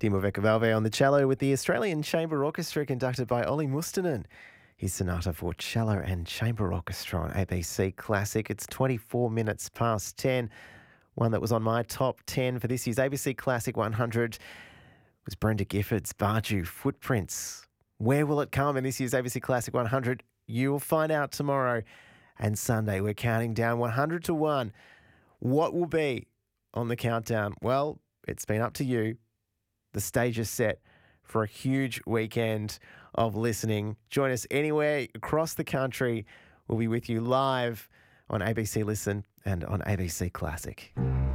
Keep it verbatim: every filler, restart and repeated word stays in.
Dimo Vecchiavalve on the cello with the Australian Chamber Orchestra conducted by Olli Mustonen. His sonata for cello and chamber orchestra on A B C Classic. It's twenty-four minutes past ten. One that was on my top ten for this year's A B C Classic one hundred was Brenda Gifford's Barju Footprints. Where will it come in this year's A B C Classic one hundred? You will find out tomorrow. And Sunday, we're counting down one hundred to one. What will be on the countdown? Well, it's been up to you. The stage is set for a huge weekend of listening. Join us anywhere across the country. We'll be with you live on A B C Listen and on A B C Classic.